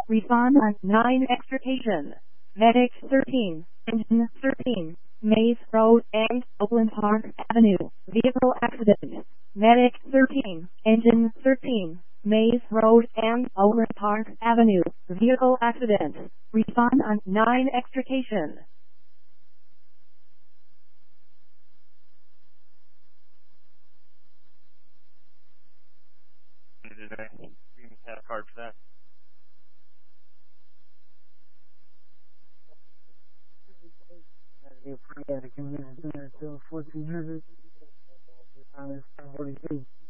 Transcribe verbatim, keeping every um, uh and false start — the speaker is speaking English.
Respond on nine extrication. Medic thirteen, engine thirteen, Maze Road and Oakland Park Avenue, vehicle accident. Medic thirteen, engine thirteen, Maze Road and Oakland Park Avenue, vehicle accident. Respond on nine extrication. Today. We can have a card for that. Free at a convenience center until fourteen hundred. Time is ten forty-two.